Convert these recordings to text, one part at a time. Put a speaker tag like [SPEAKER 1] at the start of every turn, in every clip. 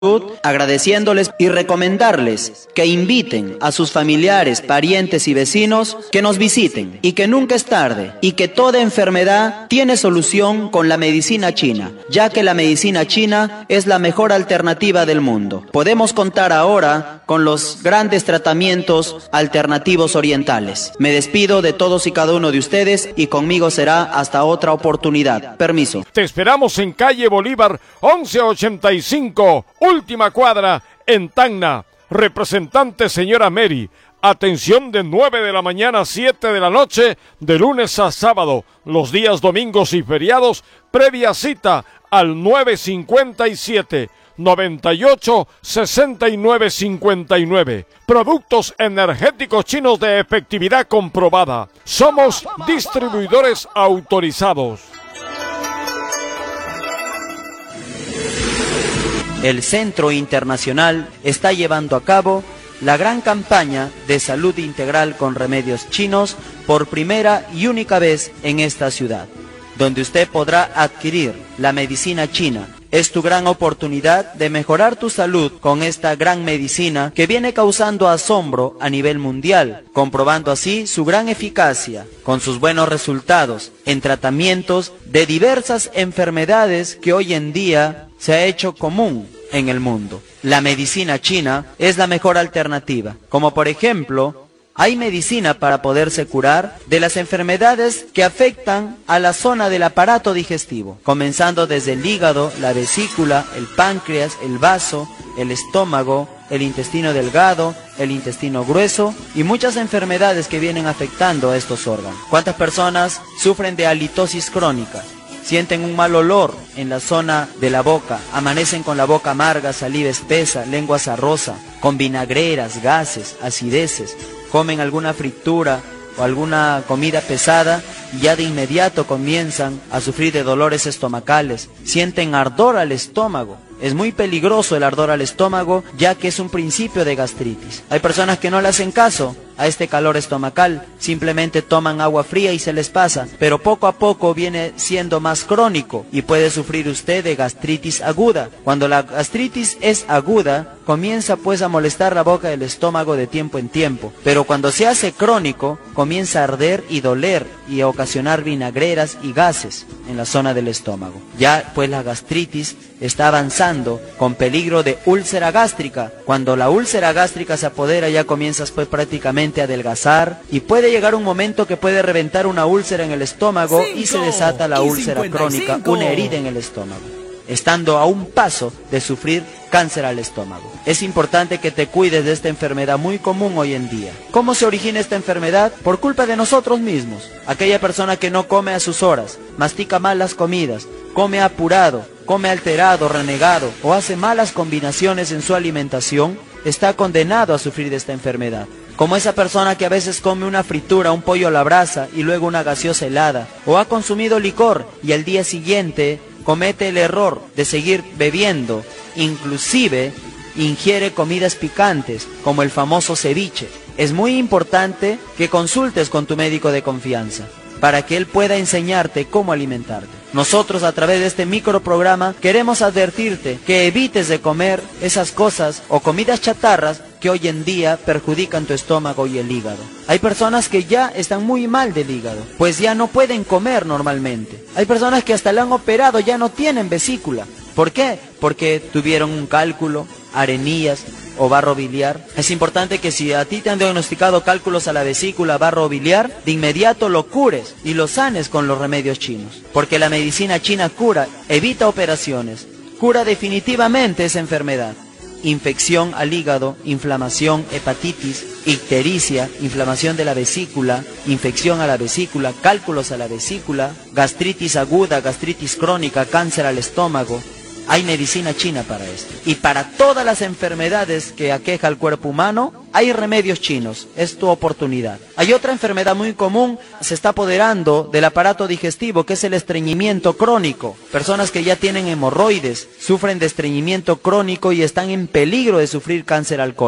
[SPEAKER 1] agradeciéndoles y recomendarles que inviten a sus familiares, parientes y vecinos que nos visiten y que nunca es tarde y que toda enfermedad tiene solución con la medicina china, ya que la medicina china es la mejor alternativa del mundo. Podemos contar ahora con los grandes tratamientos alternativos orientales. Me despido de todos y cada uno de ustedes y conmigo será hasta otra oportunidad. Permiso.
[SPEAKER 2] Te esperamos en calle Bolívar 1185, última cuadra, en Tacna. Representante señora Mary. Atención de 9 de la mañana a 7 de la noche, de lunes a sábado. Los días domingos y feriados, previa cita al 957-98-6959. Productos energéticos chinos de efectividad comprobada. Somos distribuidores autorizados.
[SPEAKER 1] El Centro Internacional está llevando a cabo la gran campaña de salud integral con remedios chinos por primera y única vez en esta ciudad, donde usted podrá adquirir la medicina china. Es tu gran oportunidad de mejorar tu salud con esta gran medicina que viene causando asombro a nivel mundial, comprobando así su gran eficacia, con sus buenos resultados en tratamientos de diversas enfermedades que hoy en día se ha hecho común en el mundo. La medicina china es la mejor alternativa, como por ejemplo, hay medicina para poderse curar de las enfermedades que afectan a la zona del aparato digestivo, comenzando desde el hígado, la vesícula, el páncreas, el vaso, el estómago, el intestino delgado, el intestino grueso y muchas enfermedades que vienen afectando a estos órganos. ¿Cuántas personas sufren de halitosis crónica? Sienten un mal olor en la zona de la boca, amanecen con la boca amarga, saliva espesa, lengua sarrosa, con vinagreras, gases, acideces, comen alguna fritura o alguna comida pesada y ya de inmediato comienzan a sufrir de dolores estomacales, sienten ardor al estómago. Es muy peligroso el ardor al estómago, ya que es un principio de gastritis. Hay personas que no le hacen caso a este calor estomacal, simplemente toman agua fría y se les pasa, pero poco a poco viene siendo más crónico y puede sufrir usted de gastritis aguda. Cuando la gastritis es aguda, comienza pues a molestar la boca del estómago de tiempo en tiempo, pero cuando se hace crónico, comienza a arder y doler y a ocasionar vinagreras y gases en la zona del estómago. Ya pues la gastritis está avanzando con peligro de úlcera gástrica. Cuando la úlcera gástrica se apodera, ya comienzas pues prácticamente a adelgazar y puede llegar un momento que puede reventar una úlcera en el estómago y se desata la úlcera crónica, una herida en el estómago, estando a un paso de sufrir cáncer al estómago. Es importante que te cuides de esta enfermedad muy común hoy en día. ¿Cómo se origina esta enfermedad? Por culpa de nosotros mismos. Aquella persona que no come a sus horas, mastica mal las comidas, come apurado, come alterado, renegado o hace malas combinaciones en su alimentación, está condenado a sufrir de esta enfermedad. Como esa persona que a veces come una fritura, un pollo a la brasa y luego una gaseosa helada, o ha consumido licor y al día siguiente comete el error de seguir bebiendo, inclusive ingiere comidas picantes como el famoso ceviche. Es muy importante que consultes con tu médico de confianza para que él pueda enseñarte cómo alimentarte. Nosotros a través de este microprograma queremos advertirte que evites de comer esas cosas o comidas chatarras que hoy en día perjudican tu estómago y el hígado. Hay personas que ya están muy mal del hígado, pues ya no pueden comer normalmente. Hay personas que hasta le han operado, ya no tienen vesícula. ¿Por qué? Porque tuvieron un cálculo, arenillas o barro biliar. Es importante que si a ti te han diagnosticado cálculos a la vesícula, barro biliar, de inmediato lo cures y lo sanes con los remedios chinos. Porque la medicina china cura, evita operaciones, cura definitivamente esa enfermedad. Infección al hígado, inflamación, hepatitis, ictericia, inflamación de la vesícula, infección a la vesícula, cálculos a la vesícula, gastritis aguda, gastritis crónica, cáncer al estómago. Hay medicina china para esto. Y para todas las enfermedades que aqueja al cuerpo humano, hay remedios chinos. Es tu oportunidad. Hay otra enfermedad muy común, se está apoderando del aparato digestivo, que es el estreñimiento crónico. Personas que ya tienen hemorroides, sufren de estreñimiento crónico y están en peligro de sufrir cáncer al colon.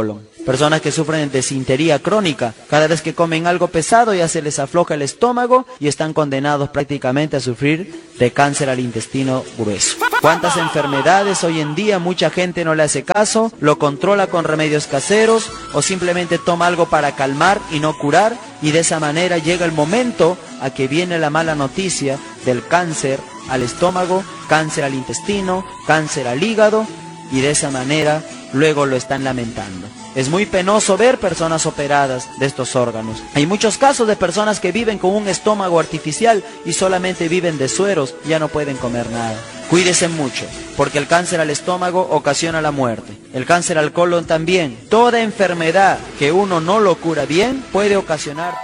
[SPEAKER 1] personas que sufren de desintería crónica. Cada vez que comen algo pesado ya se les afloja el estómago y están condenados prácticamente a sufrir de cáncer al intestino grueso. ¿Cuántas enfermedades hoy en día mucha gente no le hace caso, lo controla con remedios caseros o simplemente toma algo para calmar y no curar? Y de esa manera llega el momento a que viene la mala noticia del cáncer al estómago, cáncer al intestino, cáncer al hígado, y de esa manera luego lo están lamentando. Es muy penoso ver personas operadas de estos órganos. Hay muchos casos de personas que viven con un estómago artificial y solamente viven de sueros, ya no pueden comer nada. Cuídese mucho, porque el cáncer al estómago ocasiona la muerte. El cáncer al colon también. Toda enfermedad que uno no lo cura bien puede ocasionar...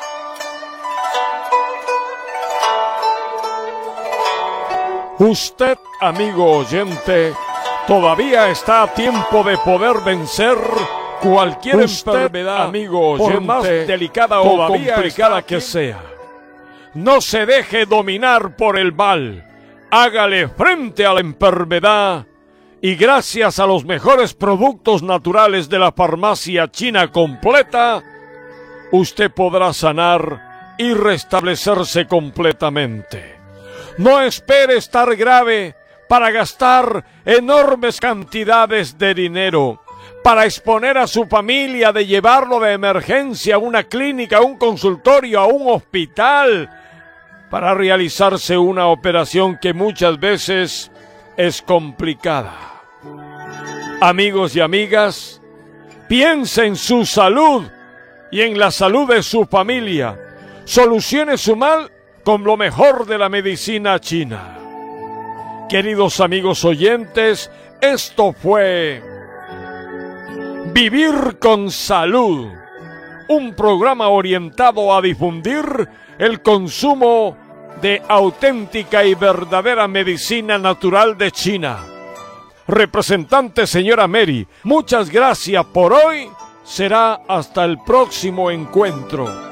[SPEAKER 2] Usted, amigo oyente, todavía está a tiempo de poder vencer cualquier enfermedad, amigo oyente, por más delicada o complicada que sea. No se deje dominar por el mal. Hágale frente a la enfermedad y gracias a los mejores productos naturales de la farmacia china completa, usted podrá sanar y restablecerse completamente. No espere estar grave para gastar enormes cantidades de dinero, para exponer a su familia de llevarlo de emergencia a una clínica, a un consultorio, a un hospital, para realizarse una operación que muchas veces es complicada. Amigos y amigas, piense en su salud y en la salud de su familia. Solucione su mal con lo mejor de la medicina china. Queridos amigos oyentes, esto fue Vivir con Salud, un programa orientado a difundir el consumo de auténtica y verdadera medicina natural de China. Representante señora Mary, muchas gracias por hoy. Será hasta el próximo encuentro.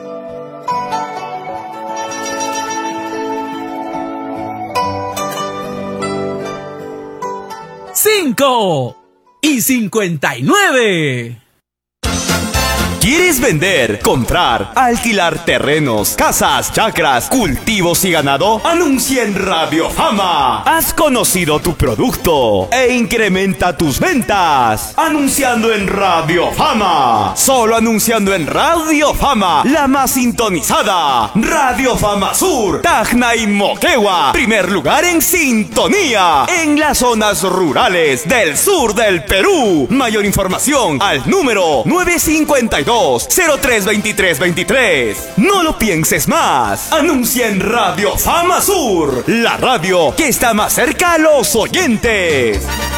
[SPEAKER 3] 5:59. ¿Quieres vender, comprar, alquilar terrenos, casas, chacras, cultivos y ganado? Anuncia en Radio Fama. Has conocido tu producto e incrementa tus ventas anunciando en Radio Fama. Solo anunciando en Radio Fama, la más sintonizada. Radio Fama Sur, Tacna y Moquegua. Primer lugar en sintonía en las zonas rurales del sur del Perú. Mayor información al número 952-032323. No lo pienses más. Anuncia en Radio Fama Sur, la radio que está más cerca a los oyentes.